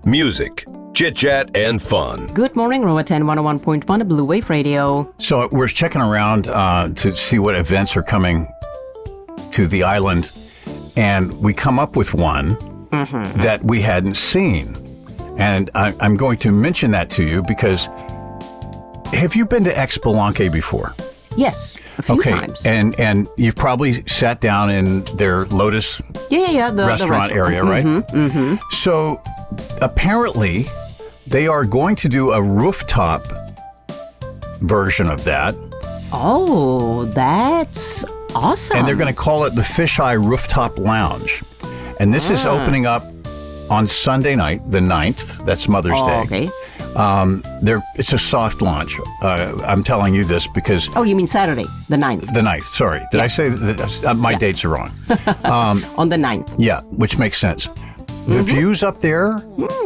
music, chit-chat, and fun. Good morning, Roatan 101.1 Blue Wave Radio. So we're checking around to see what events are coming to the island, and we come up with one that we hadn't seen. And I'm going to mention that to you because have you been to Expalanque before? Yes, a few times. And you've probably sat down in their Lotus the restaurant area, right? Mm-hmm. So apparently they are going to do a rooftop version of that. Oh, that's awesome. And they're going to call it the Fisheye Rooftop Lounge. And this is opening up on Sunday night, the 9th. That's Mother's Day. Okay. It's a soft launch. I'm telling you this because... Oh, you mean Saturday, the 9th? The 9th, sorry. Did I say that? My dates are wrong. On the 9th. Yeah, which makes sense. The views up there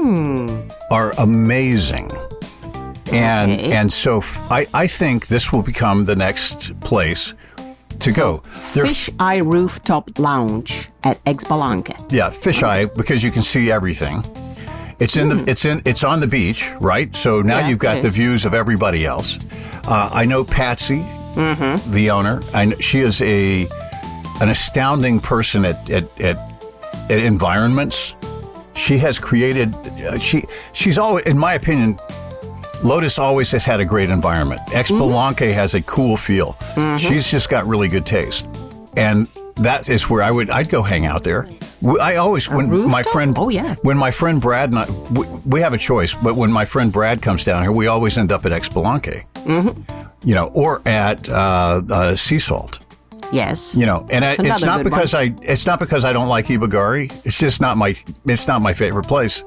are amazing. And so I think this will become the next place to go. Fisheye Rooftop Lounge at Expalanque. Yeah, Fisheye, because you can see everything. It's it's on the beach, right? So now you've got the views of everybody else. I know Patsy, the owner. She is an astounding person at environments. She has created. She's always, in my opinion, Lotus always has had a great environment. Expalanque has a cool feel. She's just got really good taste, and that is where I'd go hang out there. I always when my friend Brad and I we have a choice, but when my friend Brad comes down here, we always end up at Expalanque, or at Sea Salt. Yes, and it's not because I don't like Ibagari. It's just not my favorite place.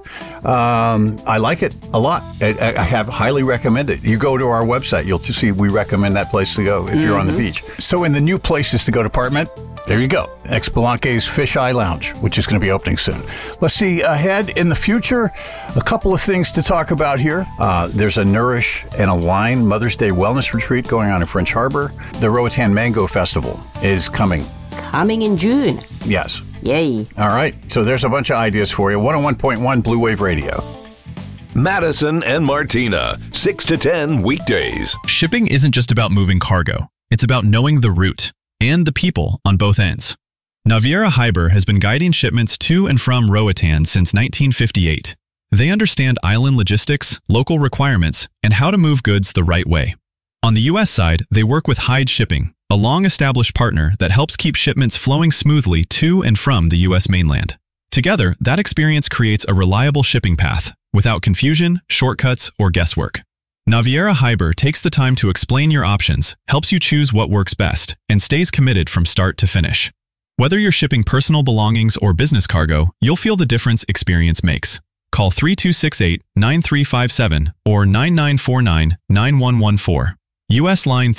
I like it a lot. I have highly recommended it. You go to our website, you'll see we recommend that place to go if you're on the beach. So in the new places to go department, there you go. Expalanque's Fisheye Lounge, which is going to be opening soon. Let's see ahead in the future. A couple of things to talk about here. There's a Nourish and Align Mother's Day Wellness Retreat going on in French Harbor. The Roatan Mango Festival is coming. Coming in June. Yes. Yay. All right. So there's a bunch of ideas for you. 101.1 Blue Wave Radio. Madison and Martina, 6 to 10 weekdays. Shipping isn't just about moving cargo. It's about knowing the route and the people on both ends. Naviera Hyber has been guiding shipments to and from Roatan since 1958. They understand island logistics, local requirements, and how to move goods the right way. On the U.S. side, they work with Hyde Shipping, a long-established partner that helps keep shipments flowing smoothly to and from the U.S. mainland. Together, that experience creates a reliable shipping path, without confusion, shortcuts, or guesswork. Naviera Hyber takes the time to explain your options, helps you choose what works best, and stays committed from start to finish. Whether you're shipping personal belongings or business cargo, you'll feel the difference experience makes. Call 3268-9357 or 9949-9114. U.S. line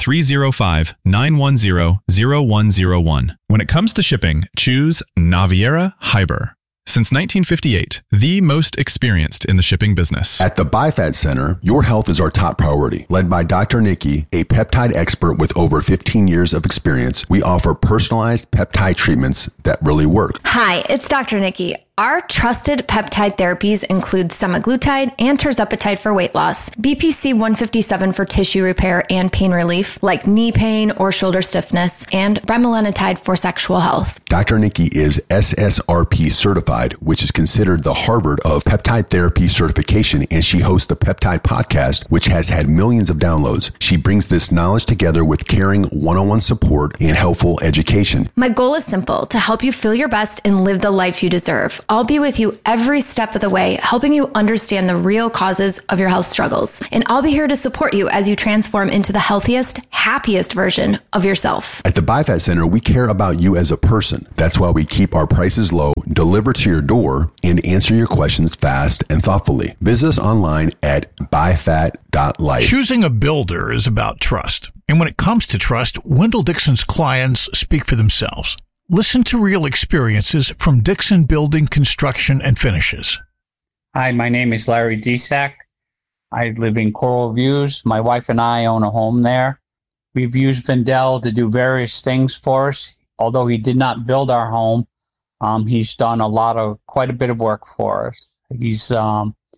305-910-0101. When it comes to shipping, choose Naviera Hyber. Since 1958, the most experienced in the shipping business. At the BiFAT Center, your health is our top priority. Led by Dr. Nikki, a peptide expert with over 15 years of experience, we offer personalized peptide treatments that really work. Hi, it's Dr. Nikki. Our trusted peptide therapies include semaglutide and tirzepatide for weight loss, BPC 157 for tissue repair and pain relief, like knee pain or shoulder stiffness, and bremelanotide for sexual health. Dr. Nikki is SSRP certified, which is considered the Harvard of peptide therapy certification, and she hosts the Peptide Podcast, which has had millions of downloads. She brings this knowledge together with caring one-on-one support and helpful education. My goal is simple, to help you feel your best and live the life you deserve. I'll be with you every step of the way, helping you understand the real causes of your health struggles. And I'll be here to support you as you transform into the healthiest, happiest version of yourself. At the BiFAT Center, we care about you as a person. That's why we keep our prices low, deliver to your door, and answer your questions fast and thoughtfully. Visit us online at bifat.life. Choosing a builder is about trust. And when it comes to trust, Wendell Dixon's clients speak for themselves. Listen to real experiences from Dixon Building Construction and Finishes. Hi, my name is Larry Desack. I live in Coral Views. My wife and I own a home there. We've used Wendell to do various things for us. Although he did not build our home, he's done quite a bit of work for us. He's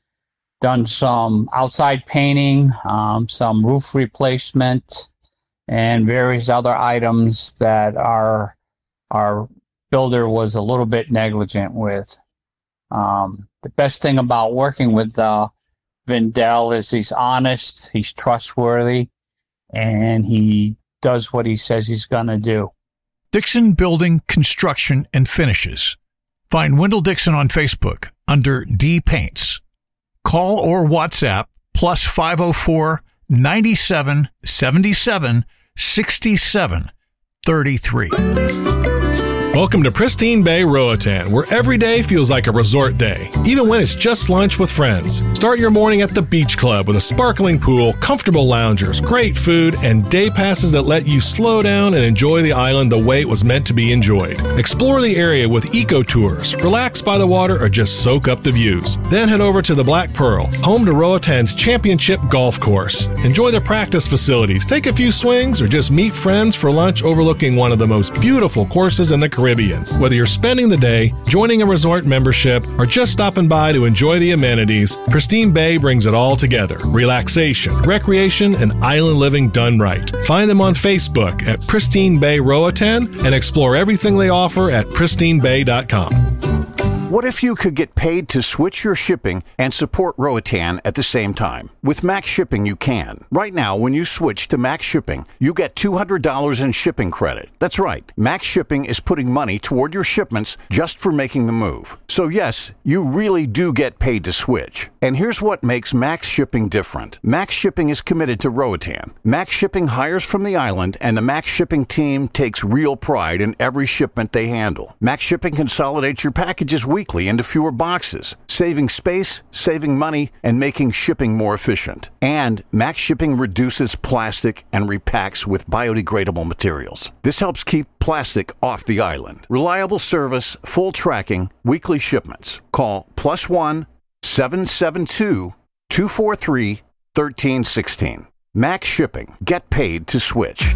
done some outside painting, some roof replacement, and various other items that our builder was a little bit negligent with. The best thing about working with Vindel is he's honest, he's trustworthy, and he does what he says he's going to do. Dixon Building Construction and Finishes. Find Wendell Dixon on Facebook under D Paints. Call or WhatsApp plus 504 97 77 67 33. Welcome to Pristine Bay Roatan, where every day feels like a resort day, even when it's just lunch with friends. Start your morning at the Beach Club with a sparkling pool, comfortable loungers, great food, and day passes that let you slow down and enjoy the island the way it was meant to be enjoyed. Explore the area with eco tours, relax by the water, or just soak up the views. Then head over to the Black Pearl, home to Roatan's championship golf course. Enjoy the practice facilities, take a few swings, or just meet friends for lunch overlooking one of the most beautiful courses in the Caribbean. Whether you're spending the day, joining a resort membership, or just stopping by to enjoy the amenities, Pristine Bay brings it all together. Relaxation, recreation, and island living done right. Find them on Facebook at Pristine Bay Roatan and explore everything they offer at pristinebay.com. What if you could get paid to switch your shipping and support Roatan at the same time? With Max Shipping, you can. Right now, when you switch to Max Shipping, you get $200 in shipping credit. That's right. Max Shipping is putting money toward your shipments just for making the move. So yes, you really do get paid to switch. And here's what makes Max Shipping different. Max Shipping is committed to Roatan. Max Shipping hires from the island, and the Max Shipping team takes real pride in every shipment they handle. Max Shipping consolidates your packages weekly into fewer boxes, saving space, saving money, and making shipping more efficient. And Max Shipping reduces plastic and repacks with biodegradable materials. This helps keep plastic off the island. Reliable service, full tracking, weekly shipments. Call +1 772 243 1316. Max Shipping. Get paid to switch.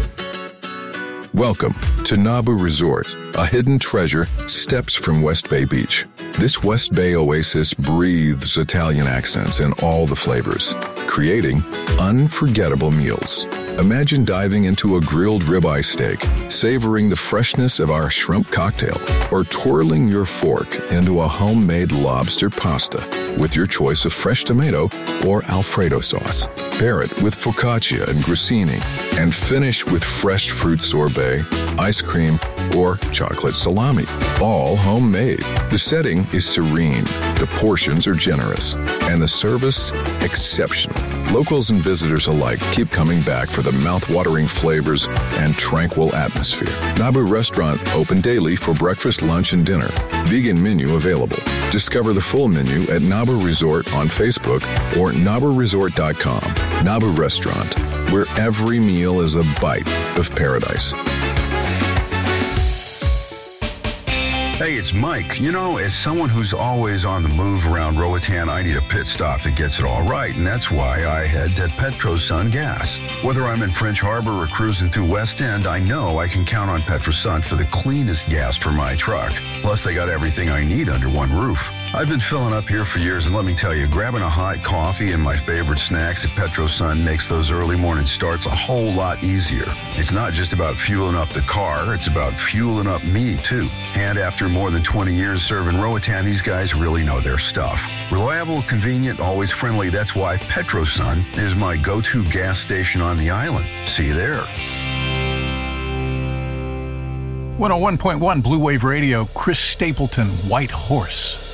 Welcome to Nabu Resort, a hidden treasure steps from West Bay Beach. This West Bay oasis breathes Italian accents and all the flavors, creating unforgettable meals. Imagine diving into a grilled ribeye steak, savoring the freshness of our shrimp cocktail, or twirling your fork into a homemade lobster pasta with your choice of fresh tomato or Alfredo sauce. Pair it with focaccia and grissini, and finish with fresh fruit sorbet, ice cream, or chocolate salami, all homemade. The setting is serene, the portions are generous, and the service exceptional. Locals and visitors alike keep coming back for the mouth-watering flavors and tranquil atmosphere. Nabu Restaurant open daily for breakfast, lunch, and dinner. Vegan menu available. Discover the full menu at Nabu Resort on Facebook or NabuResort.com. Nabu Restaurant, where every meal is a bite of paradise. Hey, it's Mike. You know, as someone who's always on the move around Roatan, I need a pit stop that gets it all right, and that's why I head to Petrosun Gas. Whether I'm in French Harbor or cruising through West End, I know I can count on Petrosun for the cleanest gas for my truck. Plus, they got everything I need under one roof. I've been filling up here for years, and let me tell you, grabbing a hot coffee and my favorite snacks at Petrosun makes those early morning starts a whole lot easier. It's not just about fueling up the car, it's about fueling up me, too. And after more than 20 years serving Roatan, these guys really know their stuff. Reliable, convenient, always friendly. That's why Petrosun is my go-to gas station on the island. See you there. 101.1 Blue Wave Radio, Chris Stapleton, White Horse.